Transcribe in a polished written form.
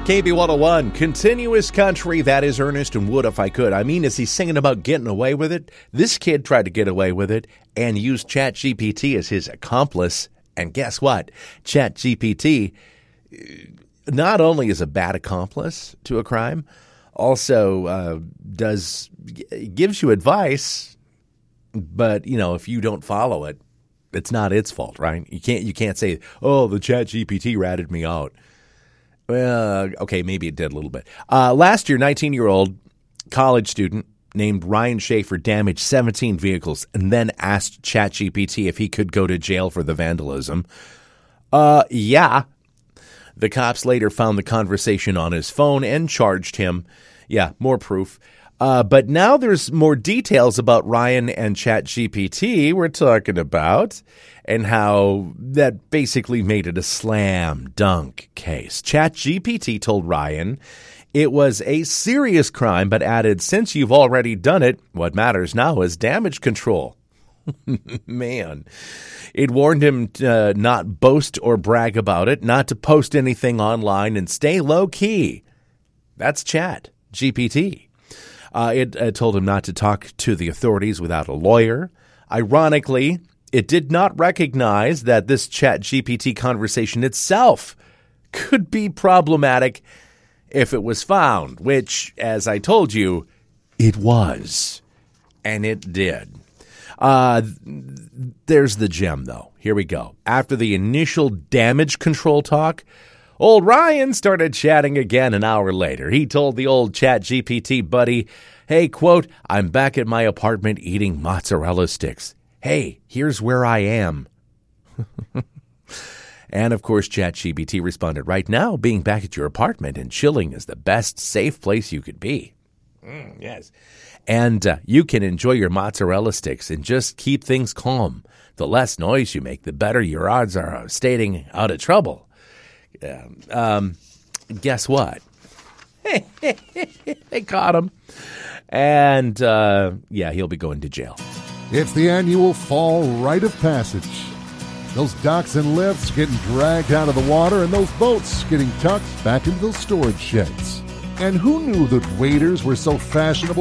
KB101, continuous country. That is Ernest and Wood If I Could. I mean, is he singing about getting away with it? This kid tried to get away with it and used ChatGPT as his accomplice. And guess what? ChatGPT not only is a bad accomplice to a crime, also gives you advice. But, you know, if you don't follow it, it's not its fault, right? You can't say, oh, the ChatGPT ratted me out. Well, okay, maybe it did a little bit. Last year, 19-year-old college student named Ryan Schaefer damaged 17 vehicles and then asked ChatGPT if he could go to jail for the vandalism. Yeah. The cops later found the conversation on his phone and charged him. Yeah, more proof. But now there's more details about Ryan and ChatGPT we're talking about and how that basically made it a slam dunk case. ChatGPT told Ryan it was a serious crime, but added, since you've already done it, what matters now is damage control. Man, it warned him to not boast or brag about it, not to post anything online, and stay low key. That's ChatGPT. It told him not to talk to the authorities without a lawyer. Ironically, it did not recognize that this ChatGPT conversation itself could be problematic if it was found, which, as I told you, it was. And it did. There's the gem, though. Here we go. After the initial damage control talk, old Ryan started chatting again an hour later. He told the old ChatGPT buddy, hey, quote, I'm back at my apartment eating mozzarella sticks. Hey, here's where I am. And, of course, ChatGPT responded, right now, being back at your apartment and chilling is the best safe place you could be. Yes. And you can enjoy your mozzarella sticks and just keep things calm. The less noise you make, the better your odds are of staying out of trouble. Guess what? They caught him. And, he'll be going to jail. It's the annual fall rite of passage. Those docks and lifts getting dragged out of the water and those boats getting tucked back into those storage sheds. And who knew that waders were so fashionable